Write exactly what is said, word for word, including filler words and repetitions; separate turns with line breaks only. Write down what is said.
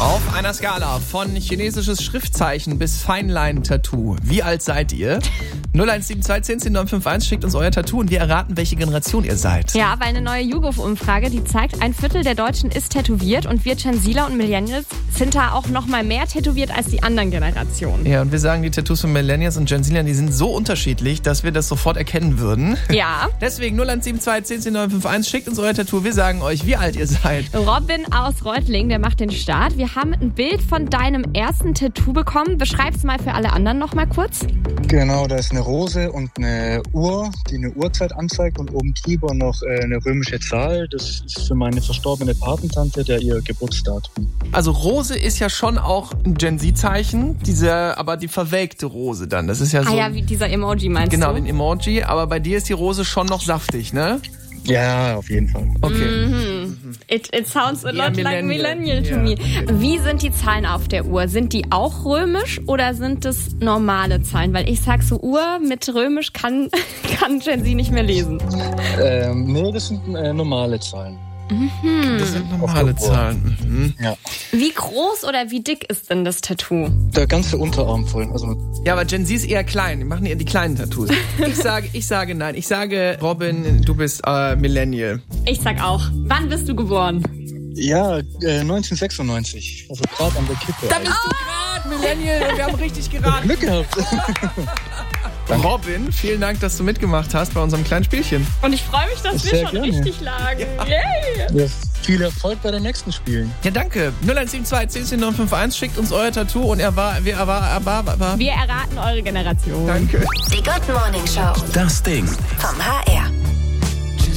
Auf einer Skala von chinesisches Schriftzeichen bis Feinlein-Tattoo. Wie alt seid ihr? null eins sieben zwei zehn zehn neun fünf eins schickt uns euer Tattoo und wir erraten, welche Generation ihr seid.
Ja, weil eine neue YouGov-Umfrage, die zeigt, ein Viertel der Deutschen ist tätowiert und wir Gen-Zler und Millennials sind da auch noch mal mehr tätowiert als die anderen Generationen.
Ja, und wir sagen, die Tattoos von Millennials und Gen-Zlern, die sind so unterschiedlich, dass wir das sofort erkennen würden.
Ja.
Deswegen null eins sieben zwei zehn zehn neun fünf eins schickt uns euer Tattoo. Wir sagen euch, wie alt ihr seid.
Robin aus Reutlingen, der macht den Start. Wir haben ein Bild von deinem ersten Tattoo bekommen. Beschreib's mal für alle anderen noch mal kurz.
Genau, da ist eine Rose und eine Uhr, die eine Uhrzeit anzeigt und oben drüber noch eine römische Zahl. Das ist für meine verstorbene Patentante, der ihr Geburtsdatum.
Also Rose ist ja schon auch ein Gen-Z-Zeichen, diese, aber die verwelkte Rose dann. Das ist ja so.
Ah ja, wie dieser Emoji meinst
genau,
du?
Genau, ein Emoji, aber bei dir ist die Rose schon noch saftig, ne?
Ja, auf jeden Fall.
Okay.
Mhm. It, it sounds a
Ja,
lot like
Millennial.
millennial to
Ja.
me. Wie sind die Zahlen auf der Uhr? Sind die auch römisch oder sind das normale Zahlen? Weil ich sag so, Uhr mit römisch kann, kann Gen Z nicht mehr lesen.
Ähm, nee, das sind äh, normale Zahlen.
Mhm.
Das sind normale Zahlen. Mhm.
Ja.
Wie groß oder wie dick ist denn das Tattoo?
Der ganze Unterarm voll. Also
Ja, aber Gen Z ist eher klein. Die machen eher die kleinen Tattoos. Ich sage, ich sage nein. Ich sage, Robin, du bist äh, Millennial.
Ich sag auch. Wann bist du geboren?
ja, äh, neunzehnhundertsechsundneunzig. Also gerade an der Kippe.
Da bist du gerade Millennial und wir haben richtig geraten.
Glück gehabt.
Robin, vielen Dank, dass du mitgemacht hast bei unserem kleinen Spielchen.
Und ich freue mich, dass
Sehr
wir schon
gerne.
richtig lagen. Yay!
Ja, viel Erfolg bei den nächsten Spielen.
Ja, danke. null eins sieben zwei zehn zehn neun fünf eins schickt uns euer Tattoo und er war, er war, er war, er war.
Wir erraten eure Generation.
Danke.
Die Good Morning Show.
Das Ding.
Vom H